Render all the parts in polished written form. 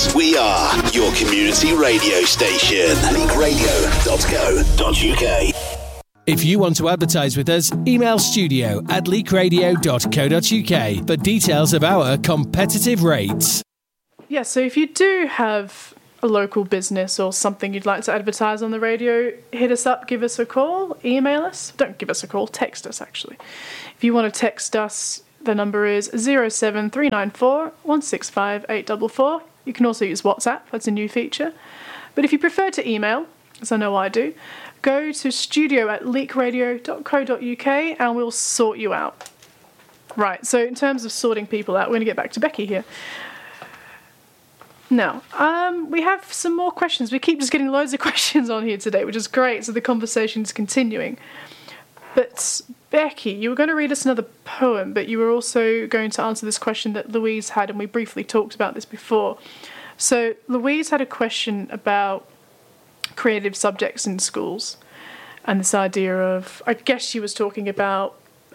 Leeds. We are your community radio station. leakradio.co.uk. If you want to advertise with us, email studio@leakradio.co.uk for details of our competitive rates. Yeah, so if you do have a local business or something you'd like to advertise on the radio, hit us up, give us a call, email us. Don't give us a call, text us actually. If you want to text us, the number is 07394 165 844. You can also use WhatsApp, that's a new feature. But if you prefer to email, as I know I do, go to studio@leakradio.co.uk and we'll sort you out. Right, so in terms of sorting people out, we're going to get back to Becky here. Now, we have some more questions. We keep just getting loads of questions on here today, which is great, so the conversation is continuing. But Becky, you were going to read us another poem, but you were also going to answer this question that Louise had, and we briefly talked about this before. So Louise had a question about creative subjects in schools, and this idea of, I guess she was talking about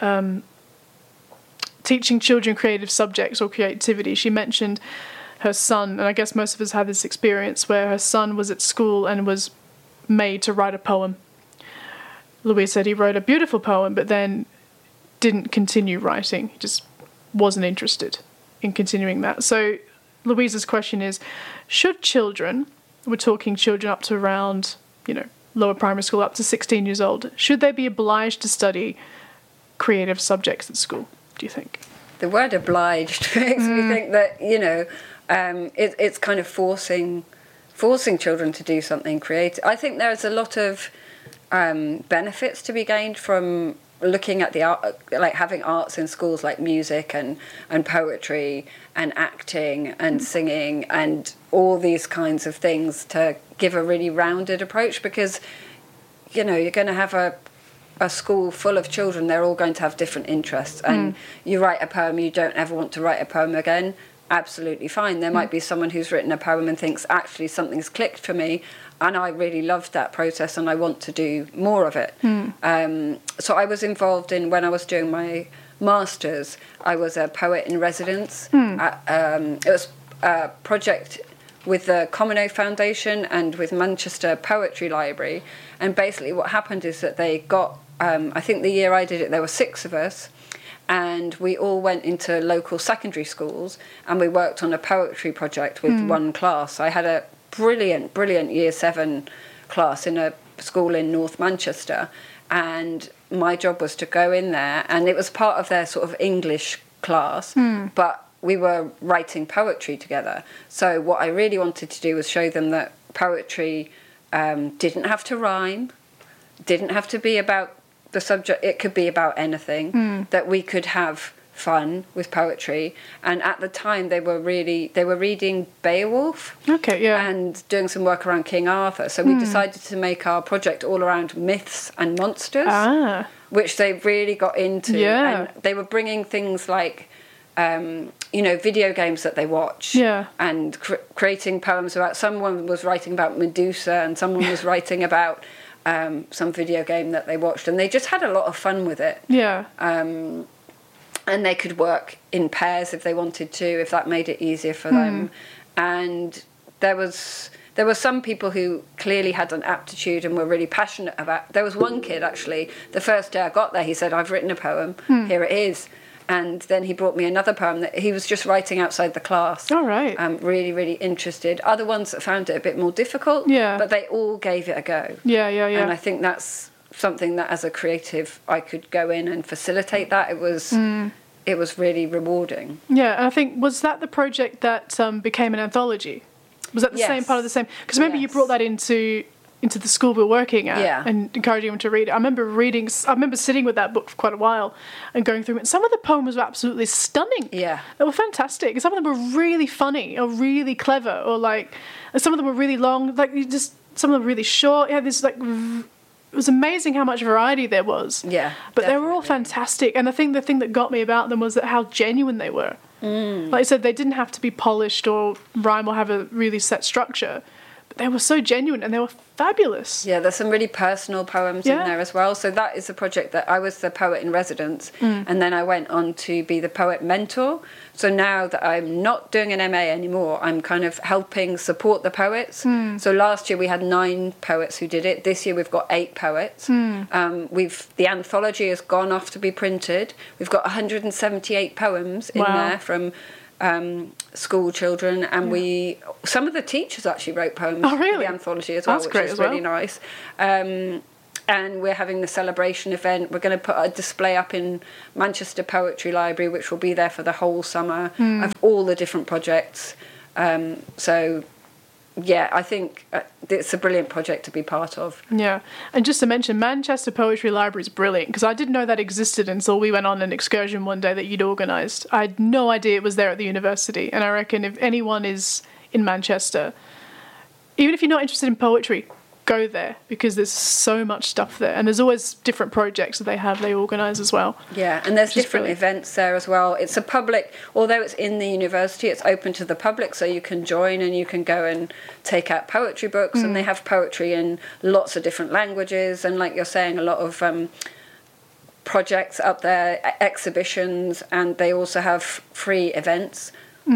teaching children creative subjects or creativity. She mentioned her son, and I guess most of us had this experience where her son was at school and was made to write a poem. Louise said he wrote a beautiful poem, but then didn't continue writing. He just wasn't interested in continuing that. So Louise's question is, should children, we're talking children up to around, lower primary school, up to 16 years old, should they be obliged to study creative subjects at school, do you think? The word obliged makes me think that, it's kind of forcing children to do something creative. I think there's a lot of benefits to be gained from looking at the art, like having arts in schools like music and poetry and acting and singing and all these kinds of things to give a really rounded approach, because you're going to have a school full of children. They're all going to have different interests, and you write a poem, you don't ever want to write a poem again, absolutely fine. There might be someone who's written a poem and thinks, actually something's clicked for me and I really loved that process and I want to do more of it. So I was involved in, when I was doing my master's, I was a poet in residence. It was a project with the Comino Foundation and with Manchester Poetry Library, and basically what happened is that they got, I think the year I did it there were 6 of us, and we all went into local secondary schools and we worked on a poetry project with one class. I had a brilliant year 7 class in a school in North Manchester, and my job was to go in there, and it was part of their sort of English class, but we were writing poetry together. So what I really wanted to do was show them that poetry didn't have to rhyme, didn't have to be about the subject, it could be about anything, that we could have fun with poetry. And at the time they were reading Beowulf, and doing some work around King Arthur. So we decided to make our project all around myths and monsters, which they really got into. And they were bringing things like video games that they watch, and creating poems about, someone was writing about Medusa and someone was writing about some video game that they watched, and they just had a lot of fun with it. And they could work in pairs if they wanted to, if that made it easier for them. And there was some people who clearly had an aptitude and were really passionate about. There was one kid, actually, the first day I got there, he said, "I've written a poem, here it is." And then he brought me another poem that he was just writing outside the class. All right. Really, really interested. Other ones that found it a bit more difficult, but they all gave it a go. And I think that's something that as a creative I could go in and facilitate that. It was really rewarding. Yeah, and I think, was that the project that became an anthology? Was that the same part of the same? Because remember you brought that into the school we were working at, and encouraging them to read it. I remember sitting with that book for quite a while and going through it. And some of the poems were absolutely stunning. Yeah. They were fantastic. And some of them were really funny or really clever, or some of them were really long, some of them were really short. Yeah, this it was amazing how much variety there was. Yeah. But definitely. They were all fantastic. And I think the thing that got me about them was how genuine they were. Like I said, they didn't have to be polished or rhyme or have a really set structure. but they were so genuine and they were fabulous. Yeah, there's some really personal poems in Yeah. there as well. So that is a project that I was the poet in residence, and then I went on to be the poet mentor. So now that I'm not doing an MA anymore, I'm kind of helping support the poets. So last year we had 9 poets who did it. This year we've got 8 poets. The anthology has gone off to be printed. We've got 178 poems in Wow. there from school children, and some of the teachers actually wrote poems Oh, really? for the anthology as well, That's which great is as well. really nice. And we're having the celebration event. We're going to put a display up in Manchester Poetry Library, which will be there for the whole summer, of all the different projects. So, yeah, I think it's a brilliant project to be part of. Yeah, and just to mention, Manchester Poetry Library is brilliant, because I didn't know that existed until we went on an excursion one day that you'd organised. I had no idea it was there at the university, and I reckon if anyone is in Manchester, even if you're not interested in poetry, go there, because there's so much stuff there, and there's always different projects that they organise as well. Yeah, and there's Which is different brilliant. events there as well. It's a public, although it's in the university, it's open to the public, so you can join and you can go and take out poetry books, and they have poetry in lots of different languages, and like you're saying, a lot of projects up there, exhibitions, and they also have free events.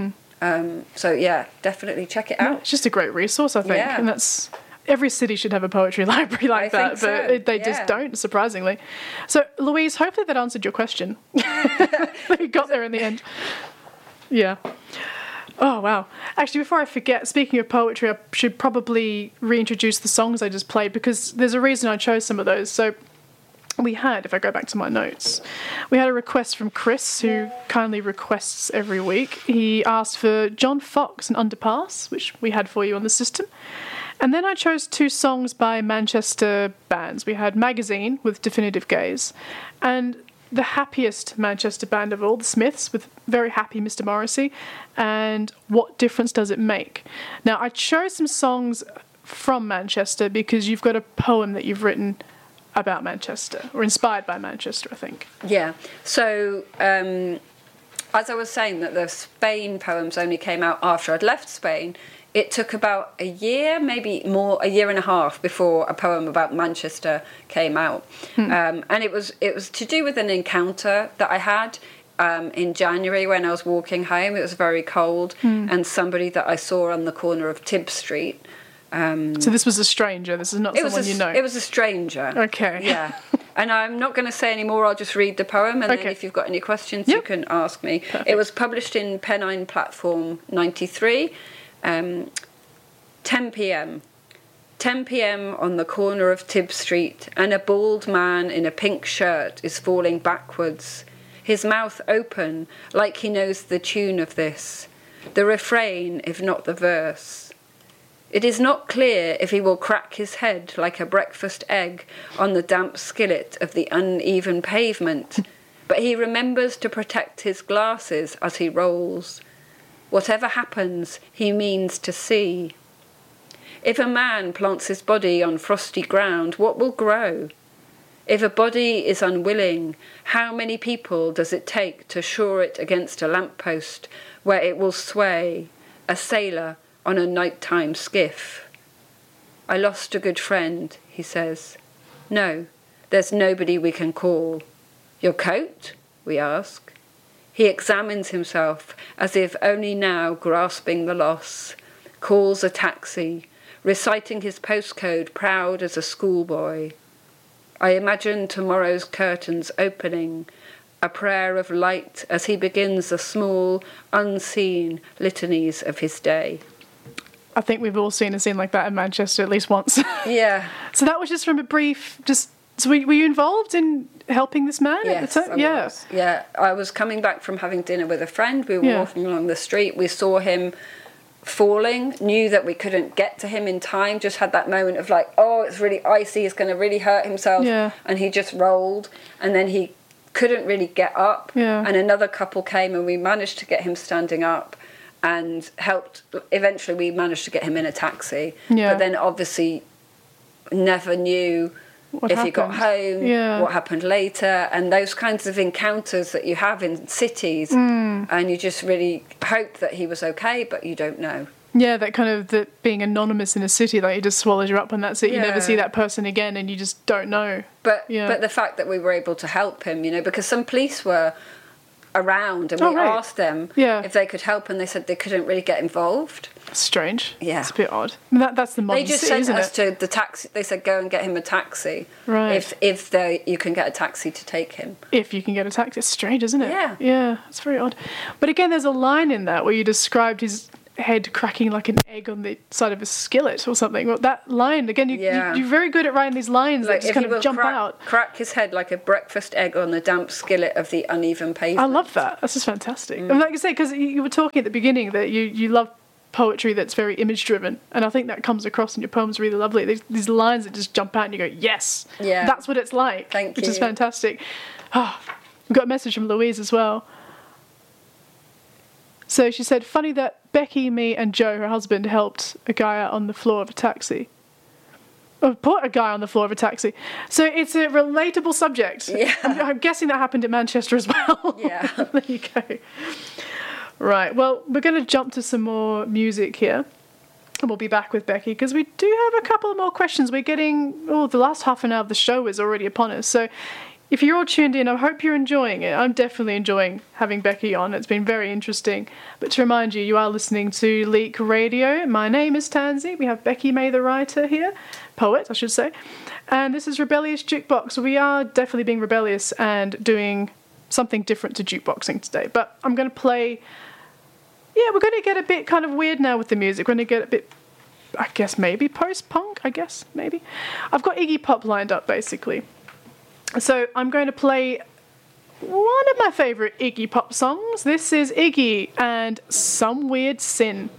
So yeah, definitely check it out. It's just a great resource, I think, Yeah. and that's... Every city should have a poetry library like I that, think but so, they just don't, surprisingly. So, Louise, hopefully that answered your question. We got there in the end. Yeah. Oh, wow. Actually, before I forget, speaking of poetry, I should probably reintroduce the songs I just played, because there's a reason I chose some of those. So we had, if I go back to my notes, we had a request from Chris, who kindly requests every week. He asked for John Fox and Underpass, which we had for you on the system. And then I chose 2 songs by Manchester bands. We had Magazine with Definitive Gaze, and the happiest Manchester band of all, the Smiths, with Very Happy Mr. Morrissey, and What Difference Does It Make? Now, I chose some songs from Manchester because you've got a poem that you've written about Manchester, or inspired by Manchester, I think. Yeah. So, as I was saying, that the Spain poems only came out after I'd left Spain, it took about a year, maybe more, a year and a half before a poem about Manchester came out. And it was to do with an encounter that I had in January when I was walking home. It was very cold, and somebody that I saw on the corner of Tibb Street. So this was a stranger, this is not someone you know. It was a stranger. Okay. Yeah. And I'm not going to say any more, I'll just read the poem, and then if you've got any questions, you can ask me. Perfect. It was published in Pennine Platform 93, 10 p.m. 10 p.m. on the corner of Tibb Street, and a bald man in a pink shirt is falling backwards, his mouth open, like he knows the tune of this, the refrain, if not the verse. It is not clear if he will crack his head like a breakfast egg on the damp skillet of the uneven pavement, but he remembers to protect his glasses as he rolls. Whatever happens, he means to see. If a man plants his body on frosty ground, what will grow? If a body is unwilling, how many people does it take to shore it against a lamppost where it will sway, a sailor on a nighttime skiff? I lost a good friend, he says. No, there's nobody we can call. Your coat? We ask. He examines himself as if only now grasping the loss, calls a taxi, reciting his postcode proud as a schoolboy. I imagine tomorrow's curtains opening, a prayer of light as he begins the small, unseen litanies of his day. I think we've all seen a scene like that in Manchester at least once. Yeah. So that was just from a brief, so were you involved in helping this man Yes, at the time? I was. Yeah, I was coming back from having dinner with a friend. We were walking along the street. We saw him falling, knew that we couldn't get to him in time, just had that moment of like, oh, it's really icy, he's going to really hurt himself. Yeah. And he just rolled, and then he couldn't really get up. Yeah. And another couple came, and we managed to get him standing up and helped. Eventually, we managed to get him in a taxi. Yeah. But then obviously never knew What if he got happened? home, Yeah. what happened later, and those kinds of encounters that you have in cities, and you just really hope that he was okay, but you don't know. Yeah, that kind of that being anonymous in a city, like, it just swallows you up and that's it. You never Yeah. see that person again and you just don't know. But Yeah. but the fact that we were able to help him, you know, because some police were around and we right. asked them Yeah. if they could help, and they said they couldn't really get involved. Strange. Yeah. It's a bit odd. I mean, that's the modern They just city, sent isn't us it? to the taxi. They said go and get him a taxi. Right. If you can get a taxi to take him. If you can get a taxi. It's strange, isn't it? Yeah. Yeah, it's very odd. But again, there's a line in that where you described his head cracking like an egg on the side of a skillet or something. Well, that line, again, Yeah. you're very good at writing these lines that just if kind he will of jump out. crack his head like a breakfast egg on the damp skillet of the uneven pavement. I love that. That's just fantastic. And like I say, because you were talking at the beginning that you love poetry that's very image driven, and I think that comes across in your poems really lovely. These lines that just jump out and you go, yes, Yeah. that's what it's like. Thank which is you. fantastic. Oh, we've got a message from Louise as well. So she said, funny that Becky, me and Joe, her husband, helped a guy out on the floor of a taxi. Oh, put a guy on the floor of a taxi. So it's a relatable subject. Yeah. I'm guessing that happened in Manchester as well. Yeah. There you go. Right, well, we're going to jump to some more music here. And we'll be back with Becky because we do have a couple more questions. We're getting, the last half an hour of the show is already upon us. So if you're all tuned in, I hope you're enjoying it. I'm definitely enjoying having Becky on. It's been very interesting. But to remind you, you are listening to Leak Radio. My name is Tansy. We have Becky May, the writer here. Poet, I should say. And this is Rebellious Jukebox. We are definitely being rebellious and doing something different to jukeboxing today. But I'm going to play... Yeah, we're going to get a bit kind of weird now with the music. We're going to get a bit, I guess, maybe post-punk, maybe. I've got Iggy Pop lined up, basically. So I'm going to play one of my favourite Iggy Pop songs. This is Iggy and Some Weird Sin.